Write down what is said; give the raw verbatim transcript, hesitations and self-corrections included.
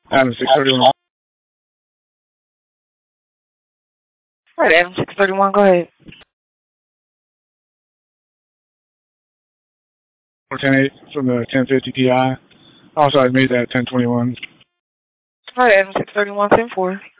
Adam six thirty-one. All right, Adam six thirty-one, go ahead. ten eight from the ten fifty Ti. Also, I made that ten twenty-one. All right, Adam six thirty-one, ten four.